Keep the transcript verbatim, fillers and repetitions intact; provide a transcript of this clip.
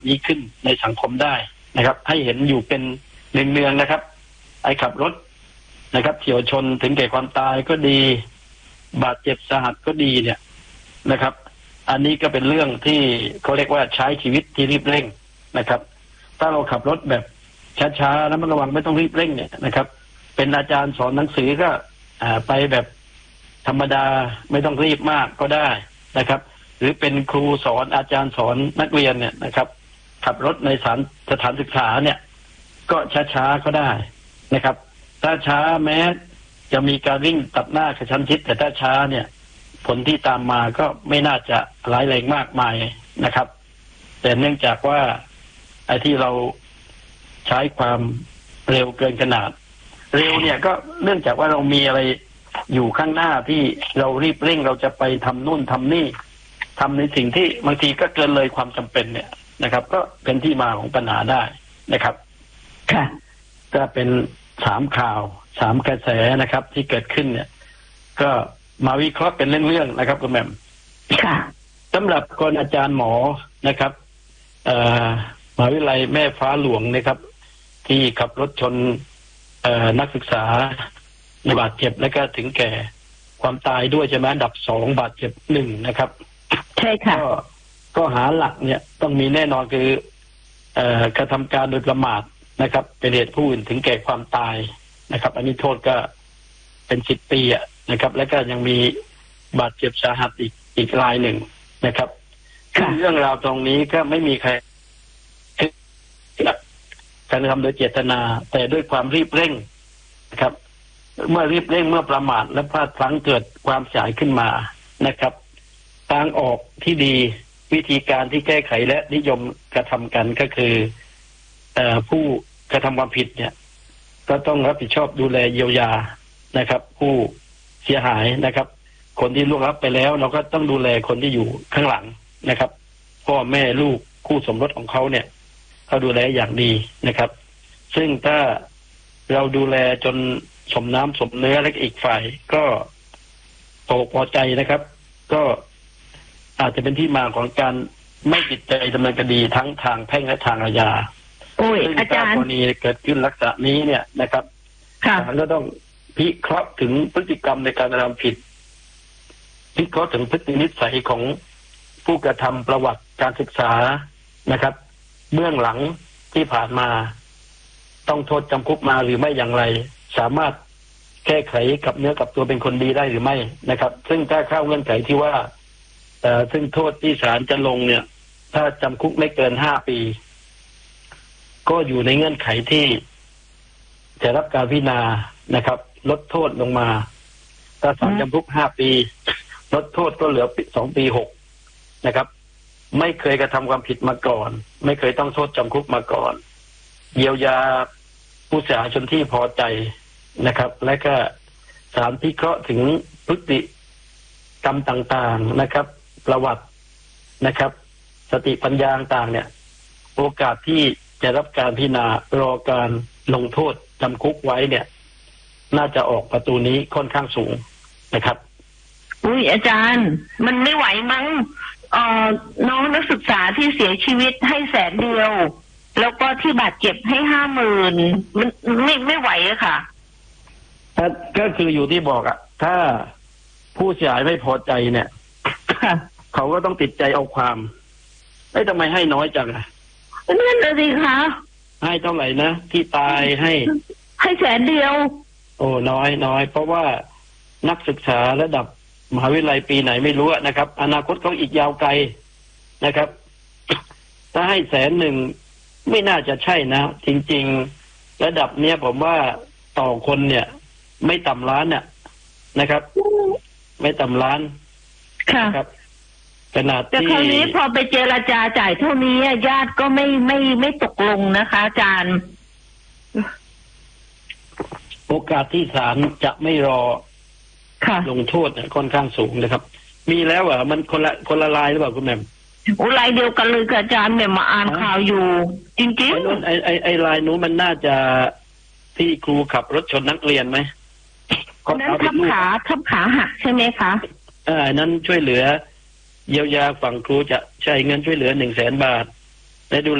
นี้ขึ้นในสังคมได้นะครับให้เห็นอยู่เป็นเนืองๆนะครับไอ้ขับรถนะครับเฉี่ยวชนถึงแก่ความตายก็ดีบาดเจ็บสาหัสก็ดีเนี่ยนะครับอันนี้ก็เป็นเรื่องที่เขาเรียกว่าใช้ชีวิตที่รีบเร่งนะครับถ้าเราขับรถแบบช้าๆแล้วมันระวังไม่ต้องรีบเร่งเนี่ยนะครับเป็นอาจารย์สอนหนังสือก็ไปแบบธรรมดาไม่ต้องรีบมากก็ได้นะครับหรือเป็นครูสอนอาจารย์สอนนักเรียนเนี่ยนะครับขับรถในสถานสถานศึกษาเนี่ยก็ช้าๆก็ได้นะครับถ้าช้าแม้จะมีการวิ่งตัดหน้ากระชั้นชิดแต่ถ้าช้าเนี่ยผลที่ตามมาก็ไม่น่าจะร้ายแรงมากมายนะครับแต่เนื่องจากว่าไอ้ที่เราใช้ความเร็วเกินขนาดเร็วเนี่ยก็เนื่องจากว่าเรามีอะไรอยู่ข้างหน้าที่เรารีบเร่งเราจะไปทำนู่นทำนี่ทำในสิ่งที่บางทีก็เกินเลยความจำเป็นเนี่ยนะครับก็เป็นที่มาของปัญหาได้นะครับค่ะก็เป็นสามข่าวสามกระแสนะครับที่เกิดขึ้นเนี่ยก็มาวิเคราะห์เป็นเรื่องๆนะครับคุณแม่ค่ะสำหรับคนอาจารย์หมอนะครับเอ่อมหาวิทยาลัยแม่ฟ้าหลวงนะครับที่ขับรถชนเอ่อนักศึกษาบาดเจ็บและก็ถึงแก่ความตายด้วยใช่ไหมอันดับสองบาดเจ็บหนึ่งนะครับใช่ค่ะก็ก็หาหลักเนี่ยต้องมีแน่นอนคือเอ่อกระทำการโดยประมาทนะครับเป็นเหตุผู้อื่นถึงแก่ความตายนะครับอันนี้โทษก็เป็นสิบปีอ่ะนะครับแล้วก็ยังมีบาดเจ็บสาหัสอีกอีกรายหนึ่งนะครับเรื่องราวตรงนี้ก็ไม่มีใครการทำโดยเจตนาแต่ด้วยความรีบเร่งนะครับเมื่อรีบเร่งเมื่อประมาทและพลาดพลั้งเกิดความเสียหายขึ้นมานะครับทางออกที่ดีวิธีการที่แก้ไขและนิยมกระทำกันก็คือเอ่อผู้กระทำความผิดเนี่ยก็ต้องรับผิดชอบดูแลเยียวยานะครับผู้เสียหายนะครับคนที่ล่วงลับไปแล้วเราก็ต้องดูแลคนที่อยู่ข้างหลังนะครับพ่อแม่ลูกคู่สมรสของเขาเนี่ยเขาดูแลอย่างดีนะครับซึ่งถ้าเราดูแลจนสมน้ำสมเนื้อและอีกฝ่ายก็พอพอใจนะครับก็อาจจะเป็นที่มาของการไม่ติดใจดำเนินคดีทั้งทางแพ่งและทางอาญาซึ่งถ้ากรณีเกิดขึ้นลักษณะนี้เนี่ยนะครับศาลก็ต้องพิเคราะห์ถึงพฤติกรรมในการกระทำผิดพิเคราะห์ถึงพฤตินิสัยของผู้กระทำประวัติการศึกษานะครับเบื้องหลังที่ผ่านมาต้องโทษจำคุกมาหรือไม่อย่างไรสามารถแก้ไขกับเนื้อกับตัวเป็นคนดีได้หรือไม่นะครับซึ่งถ้าเข้าเงื่อนไขที่ว่าเอ่อซึ่งโทษที่ศาลจะลงเนี่ยถ้าจำคุกไม่เกินห้าปีก็อยู่ในเงื่อนไขที่จะรับการพิจารณานะครับลดโทษลงมาถ้าศาลจำคุกห้าปีลดโทษก็เหลือสองปีหกนะครับไม่เคยกระทำความผิดมาก่อนไม่เคยต้องโทษจำคุกมาก่อนเยียวยาผู้เสียหายชนที่พอใจนะครับและก็ศาลพิเคราะห์ถึงพฤติกรรมต่างๆนะครับประวัตินะครับสติปัญญาต่างๆเนี่ยโอกาสที่จะรับการพิจารณารอการลงโทษจำคุกไว้เนี่ยน่าจะออกประตูนี้ค่อนข้างสูงนะครับอุ้ยอาจารย์มันไม่ไหวมั้งเอ่อน้องนักศึกษาที่เสียชีวิตให้แสนเดียวแล้วก็ที่บาดเจ็บให้ห้าหมื่นมันไม่ไม่ไหวอะค่ะก็คืออยู่ที่บอกอะถ้าผู้เสียหายไม่พอใจเนี่ยเขาก็ต้องติดใจเอาความไอ้ทำไมให้น้อยจังอะนั่นเลยสิคะให้เท่าไหร่นะที่ตายให้ให้แสนเดียวโอ้น้อยน้อยเพราะว่านักศึกษาระดับมหาวิทยาลัยปีไหนไม่รู้นะครับอนาคตเขาอีกยาวไกลนะครับถ้าให้แสนหนึ่งไม่น่าจะใช่นะจริงๆระดับเนี้ยผมว่าต่อคนเนี่ยไม่ต่ำล้านเนี่ยนะครับไม่ต่ำล้านค่ะครับขนาดที่แต่คราวนี้พอไปเจรจาจ่ายเท่านี้ญาติก็ไม่ไม่ไม่ตกลงนะคะอาจารย์โอกาสที่ศาลจะไม่รอลงโทษเนี่ยค่อนข้างสูงนะครับมีแล้วอ่ะมันคนละคนละลายหรือเปล่าคุณแม่โอ้ลายเดียวกันเลยอาจารย์เนี่ยมาอ่านข่าวอยู่จริงๆไอ้ไอ้ไอ้ลายนู้นมันน่าจะที่ครูขับรถชนนักเรียนไหมนั้นทับขาทับขาหักใช่ไหมคะเออนั้นช่วยเหลือเยียวยาฝั่งครูจะใช้เงินช่วยเหลือหนึ่งแสนบาทได้ดู